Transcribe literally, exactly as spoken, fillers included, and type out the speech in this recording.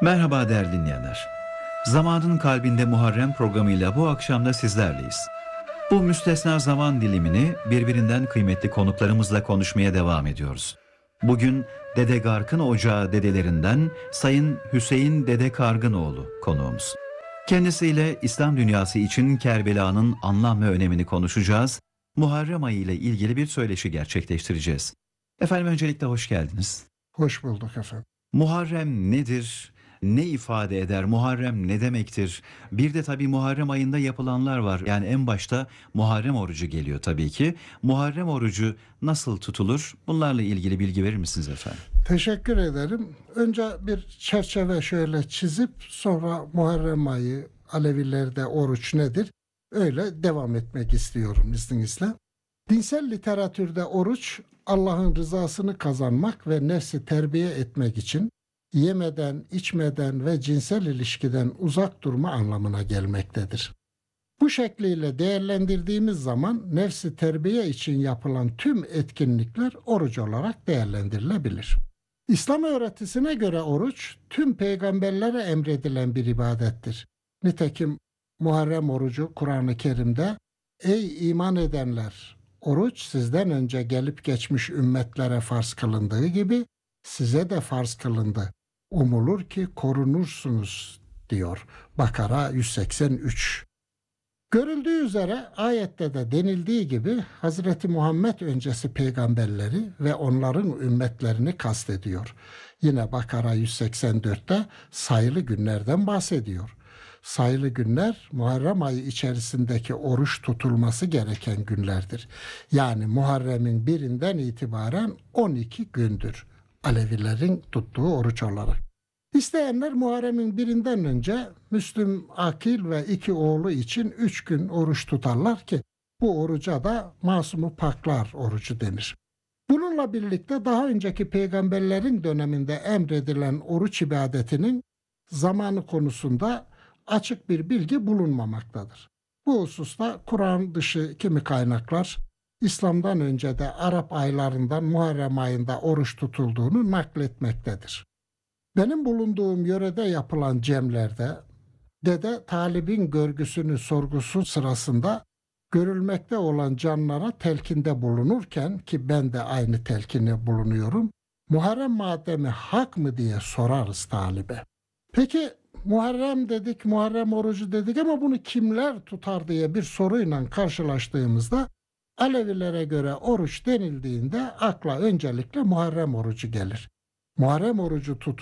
Merhaba değerli dinleyenler. Zamanın Kalbinde Muharrem programıyla bu akşam da sizlerleyiz. Bu müstesna zaman dilimini birbirinden kıymetli konuklarımızla konuşmaya devam ediyoruz. Bugün Dede Garkın Ocağı dedelerinden Sayın Hüseyin Dede Kargınoğlu konuğumuz. Kendisiyle İslam dünyası için Kerbela'nın anlam ve önemini konuşacağız. Muharrem ayı ile ilgili bir söyleşi gerçekleştireceğiz. Efendim öncelikle hoş geldiniz. Hoş bulduk efendim. Muharrem nedir? Ne ifade eder? Muharrem ne demektir? Bir de tabii Muharrem ayında yapılanlar var. Yani en başta Muharrem orucu geliyor tabii ki. Muharrem orucu nasıl tutulur? Bunlarla ilgili bilgi verir misiniz efendim? Teşekkür ederim. Önce bir çerçeve şöyle çizip sonra Muharrem ayı, Alevilerde oruç nedir? Öyle devam etmek istiyorum izninizle. Dinsel literatürde oruç Allah'ın rızasını kazanmak ve nefsi terbiye etmek için yemeden, içmeden ve cinsel ilişkiden uzak durma anlamına gelmektedir. Bu şekliyle değerlendirdiğimiz zaman nefsi terbiye için yapılan tüm etkinlikler oruç olarak değerlendirilebilir. İslam öğretisine göre oruç tüm peygamberlere emredilen bir ibadettir. Nitekim Muharrem orucu Kur'an-ı Kerim'de "Ey iman edenler! Oruç sizden önce gelip geçmiş ümmetlere farz kılındığı gibi size de farz kılındı. Umulur ki korunursunuz" diyor. Bakara yüz seksen üç. Görüldüğü üzere ayette de denildiği gibi Hazreti Muhammed öncesi peygamberleri ve onların ümmetlerini kastediyor. Yine Bakara yüz seksen dörtte sayılı günlerden bahsediyor. Sayılı günler Muharrem ayı içerisindeki oruç tutulması gereken günlerdir. Yani Muharrem'in birinden itibaren on iki gündür Alevilerin tuttuğu oruç olarak. İsteyenler Muharrem'in birinden önce Müslüm Akil ve iki oğlu için üç gün oruç tutarlar ki bu oruca da Masumu Paklar orucu denir. Bununla birlikte daha önceki peygamberlerin döneminde emredilen oruç ibadetinin zamanı konusunda açık bir bilgi bulunmamaktadır. Bu hususta Kur'an dışı kimi kaynaklar İslam'dan önce de Arap aylarından Muharrem ayında oruç tutulduğunu nakletmektedir. Benim bulunduğum yörede yapılan cemlerde Dede Talib'in görgüsünü sorgusu sırasında görülmekte olan canlara telkinde bulunurken, ki ben de aynı telkini bulunuyorum, Muharrem mademi hak mı diye sorarız Talib'e. Peki Muharrem dedik, Muharrem orucu dedik ama bunu kimler tutar diye bir soruyla karşılaştığımızda Alevilere göre oruç denildiğinde akla öncelikle Muharrem orucu gelir. Muharrem orucu tut